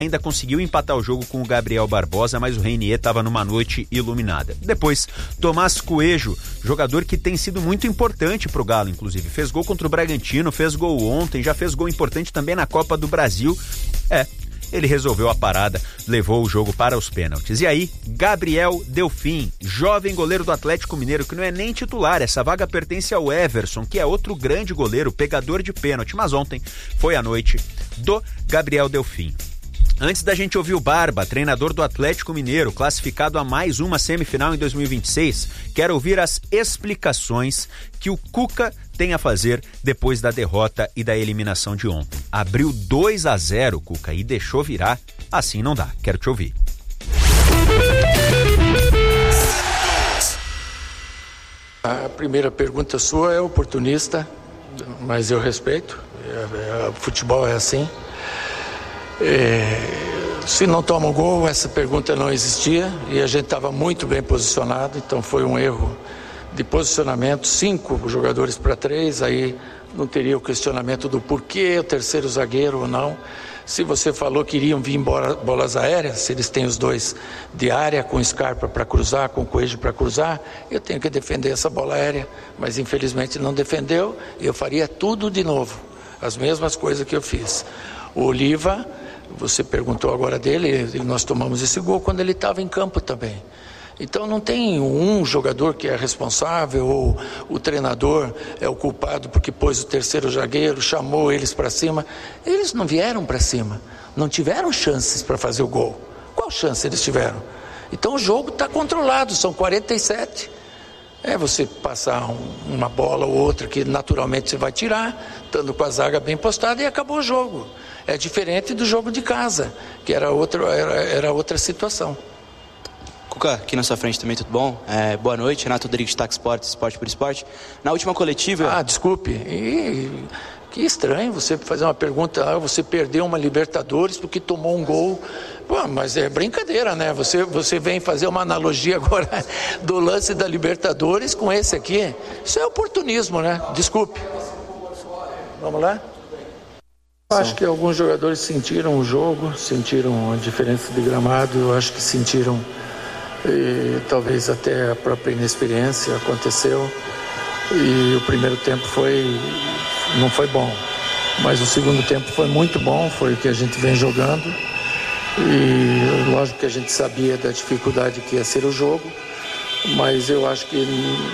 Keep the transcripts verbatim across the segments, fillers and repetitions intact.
ainda conseguiu empatar o jogo com o Gabriel Barbosa, mas o Reinier estava numa noite iluminada. Depois, Tomás Coelho, jogador que tem sido muito importante pro Galo, inclusive. Fez gol contra o Bragantino, fez gol ontem, já fez gol importante também na Copa do Brasil. É, ele resolveu a parada, levou o jogo para os pênaltis. E aí, Gabriel Delfim, jovem goleiro do Atlético Mineiro, que não é nem titular, essa vaga pertence ao Everson, que é outro grande goleiro, pegador de pênalti, mas ontem foi a noite do Gabriel Delfim. Antes da gente ouvir o Barba, treinador do Atlético Mineiro, classificado a mais uma semifinal em dois mil e vinte e seis, quero ouvir as explicações que o Cuca tem a fazer depois da derrota e da eliminação de ontem. Abriu dois a zero, Cuca, e deixou virar. Assim não dá. Quero te ouvir. A primeira pergunta sua é oportunista, mas eu respeito. É, é, futebol é assim. É, se não toma o gol, essa pergunta não existia e a gente estava muito bem posicionado, então foi um erro de posicionamento, cinco jogadores para três, aí não teria o questionamento do porquê o terceiro zagueiro ou não. Se você falou que iriam vir bolas aéreas, se eles têm os dois de área, com Scarpa para cruzar, com Coelho para cruzar, eu tenho que defender essa bola aérea, mas infelizmente não defendeu e eu faria tudo de novo, as mesmas coisas que eu fiz. O Oliva, você perguntou agora dele, nós tomamos esse gol quando ele estava em campo também. Então não tem um jogador que é responsável ou o treinador é o culpado porque pôs o terceiro zagueiro, chamou eles para cima. Eles não vieram para cima, não tiveram chances para fazer o gol. Qual chance eles tiveram? Então o jogo está controlado, são quarenta e sete. É você passar um, uma bola ou outra que naturalmente você vai tirar, estando com a zaga bem postada e acabou o jogo. É diferente do jogo de casa, que era outra, era, era outra situação. Cuca, aqui na sua frente também, tudo bom? É, boa noite, Renato Rodrigues, Tax Esporte, Esporte por Esporte. Na última coletiva... Ah, desculpe, e, que estranho você fazer uma pergunta, ah, você perdeu uma Libertadores porque tomou um gol. Pô, mas é brincadeira, né? Você, você vem fazer uma analogia agora do lance da Libertadores com esse aqui. Isso é oportunismo, né? Desculpe. Vamos lá? Eu acho que alguns jogadores sentiram o jogo, sentiram a diferença de gramado, eu acho que sentiram e, talvez até a própria inexperiência aconteceu e o primeiro tempo foi, não foi bom, mas o segundo tempo foi muito bom, foi o que a gente vem jogando e lógico que a gente sabia da dificuldade que ia ser o jogo, mas eu acho que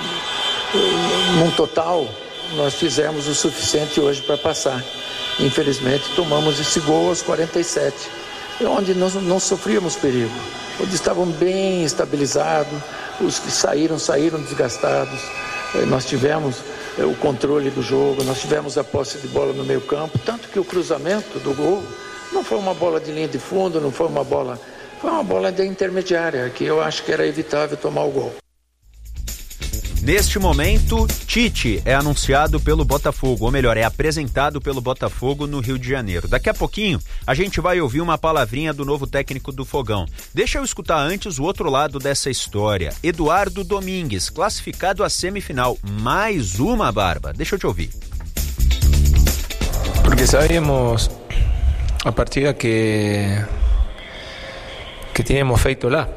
num total nós fizemos o suficiente hoje para passar. Infelizmente tomamos esse gol aos quarenta e sete, onde nós não sofríamos perigo, onde estavam bem estabilizados, os que saíram, saíram desgastados, nós tivemos o controle do jogo, nós tivemos a posse de bola no meio campo, tanto que o cruzamento do gol não foi uma bola de linha de fundo, não foi uma bola, foi uma bola de intermediária, que eu acho que era evitável tomar o gol. Neste momento, Tite é anunciado pelo Botafogo, ou melhor, é apresentado pelo Botafogo no Rio de Janeiro. Daqui a pouquinho, a gente vai ouvir uma palavrinha do novo técnico do Fogão. Deixa eu escutar antes o outro lado dessa história. Eduardo Domingues, classificado à semifinal. Mais uma, Barba. Deixa eu te ouvir. Porque sabíamos a partida que, que tínhamos feito lá.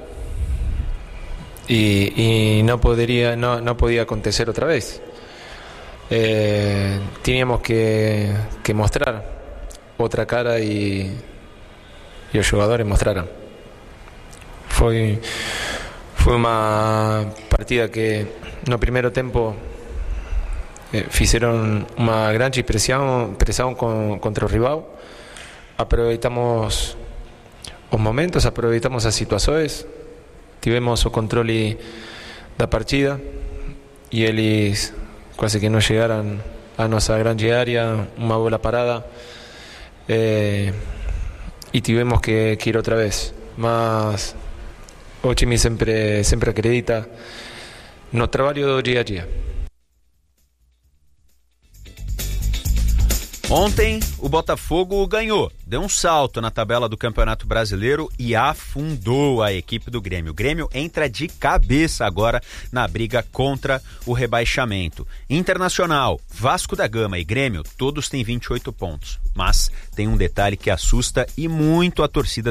Y, y no podría no, no podía acontecer otra vez. Eh, teníamos que, que mostrar otra cara y, y los jugadores mostraran. Fue, fue una partida que no primeiro tempo eh, fizeron uma grande presión, presión con, contra o rival. Aproveitamos os momentos, aproveitamos as situações. Tivemos o controle da partida e eles quase que não chegaram à nossa grande área, uma bola parada eh, e tivemos que, que ir outra vez. Mas o time sempre, sempre acredita no trabalho do dia a dia. Ontem, o Botafogo ganhou, deu um salto na tabela do Campeonato Brasileiro e afundou a equipe do Grêmio. O Grêmio entra de cabeça agora na briga contra o rebaixamento. Internacional, Vasco da Gama e Grêmio, todos têm vinte e oito pontos. Mas tem um detalhe que assusta e muito a torcida